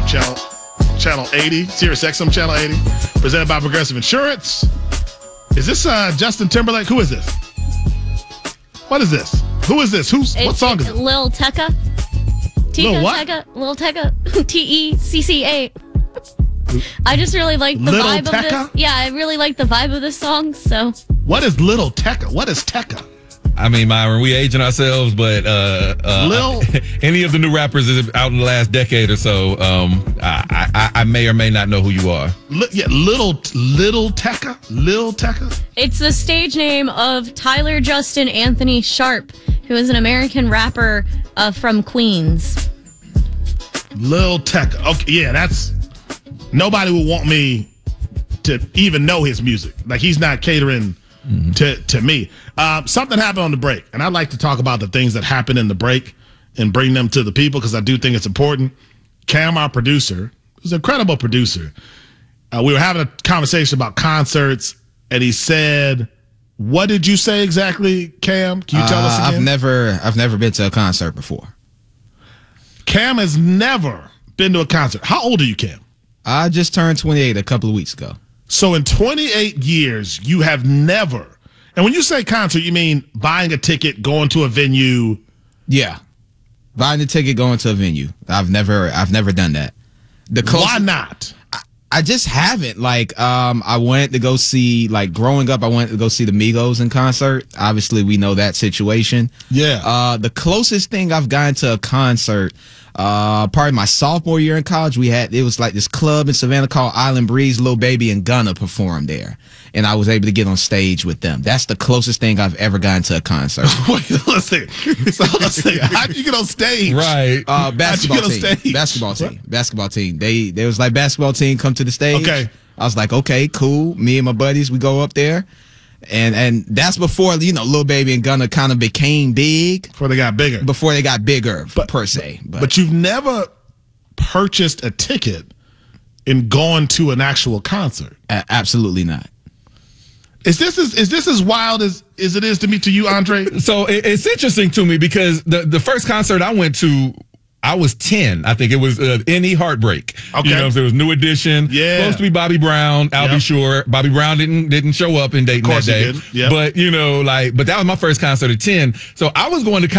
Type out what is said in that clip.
Channel 80, Sirius XM Channel 80, presented by Progressive Insurance. Is this Justin Timberlake? Who is this? What is this? Who is this? What song is it? Lil Tecca. Lil what? Lil Tecca. Tecca. I just really like the Little vibe Tecca? of this. Yeah, I really like the vibe of this song, so. What is Little Tecca? What is Tecca? I mean, Myron, we aging ourselves, but any of the new rappers is out in the last decade or so. I may or may not know who you are. Little Tecca? Lil Tecca? It's the stage name of Tyler Justin Anthony Sharp, who is an American rapper from Queens. Lil Tecca. Okay, yeah, that's... Nobody would want me to even know his music. Like, he's not catering to me. Something happened on the break, and I'd like to talk about the things that happen in the break and bring them to the people because I do think it's important. Cam, our producer, who's an incredible producer, we were having a conversation about concerts, and he said, what did you say exactly, Cam? Can you tell us again? I've never been to a concert before. Cam has never been to a concert. How old are you, Cam? I just turned 28 a couple of weeks ago. So in 28 years, you have never, and when you say concert, you mean buying a ticket, going to a venue? Yeah. Buying a ticket, going to a venue. I've never done that. Why not? I just haven't. Like, I wanted to go see, like, growing up, I wanted to go see the Migos in concert. Obviously, we know that situation. Yeah. The closest thing I've gotten to a concert, probably my sophomore year in college, it was like this club in Savannah called Island Breeze. Lil Baby and Gunna performed there, and I was able to get on stage with them. That's the closest thing I've ever gotten to a concert. Wait, let's see. How'd you get on stage? Right. Basketball team. They was like, basketball team, come to the stage. Okay. I was like, okay, cool. Me and my buddies, we go up there. And that's before, Lil Baby and Gunna kind of became big. Before they got bigger. Per se. But you've never purchased a ticket and gone to an actual concert. Absolutely not. Is this as wild as it is to you, Andre? So it's interesting to me because the first concert I went to, I was 10. I think it was Any Heartbreak. Okay. There was New Edition. Yeah. Supposed to be Bobby Brown. I'll be sure. Bobby Brown didn't show up in Dayton that day. Of course he did. Yep. But, but that was my first concert at 10. So I was going to